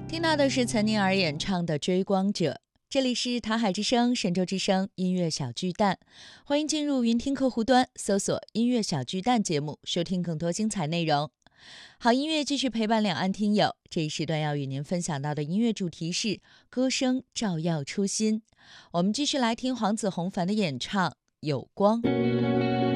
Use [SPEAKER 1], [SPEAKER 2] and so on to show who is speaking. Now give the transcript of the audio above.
[SPEAKER 1] 听到的是岑宁儿演唱的《追光者》。这里是台海之声、神州之声音乐小巨蛋，欢迎进入云听客户端，搜索音乐小巨蛋节目，收听更多精彩内容。好音乐继续陪伴两岸听友，这一时段要与您分享到的音乐主题是歌声照耀初心。我们继续来听黄子弘凡的演唱《有光》。